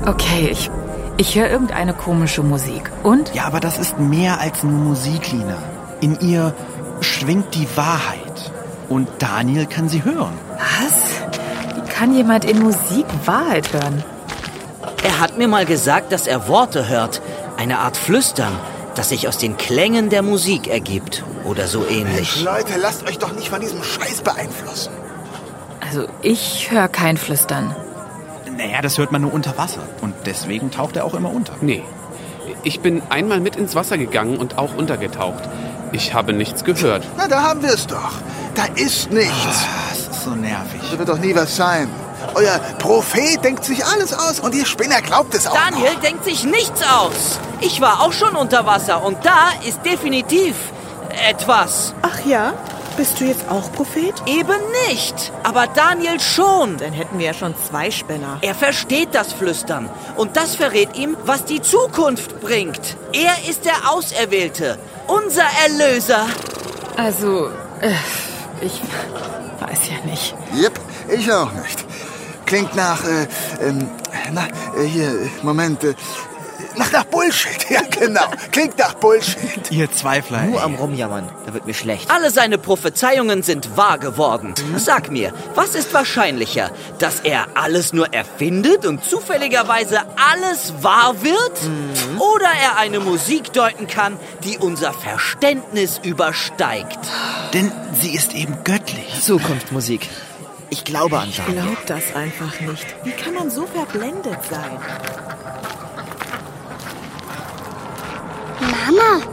Okay, ich höre irgendeine komische Musik. Und? Ja, aber das ist mehr als nur Musik, Lina. In ihr schwingt die Wahrheit. Und Daniel kann sie hören. Was? Wie kann jemand in Musik Wahrheit hören? Er hat mir mal gesagt, dass er Worte hört. Eine Art Flüstern, das sich aus den Klängen der Musik ergibt. Oder so ähnlich. Leute, lasst euch doch nicht von diesem Scheiß beeinflussen. Also ich höre kein Flüstern. Naja, das hört man nur unter Wasser. Und deswegen taucht er auch immer unter. Nee, ich bin einmal mit ins Wasser gegangen und auch untergetaucht. Ich habe nichts gehört. Na, da haben wir es doch. Da ist nichts. Das ist so nervig. Da wird doch nie was sein. Euer Prophet denkt sich alles aus und ihr Spinner glaubt es auch Daniel noch. denkt sich nichts aus. Ich war auch schon unter Wasser und da ist definitiv etwas. Ach ja? Bist du jetzt auch Prophet? Eben nicht, aber Daniel schon. Dann hätten wir ja schon 2 Spinner. Er versteht das Flüstern und das verrät ihm, was die Zukunft bringt. Er ist der Auserwählte, unser Erlöser. Also, ich weiß ja nicht. Jep, ich auch nicht. Klingt nach, nach Bullshit. Ja, genau. Klingt nach Bullshit. Ihr Zweifler. Nur am Rumjammern, da wird mir schlecht. Alle seine Prophezeiungen sind wahr geworden. Sag mir, was ist wahrscheinlicher? Dass er alles nur erfindet und zufälligerweise alles wahr wird? Oder er eine Musik deuten kann, die unser Verständnis übersteigt? Denn sie ist eben göttlich. Zukunftsmusik. Ich glaube an Ich Daniel. glaub das einfach nicht. Wie kann man so verblendet sein? Mama,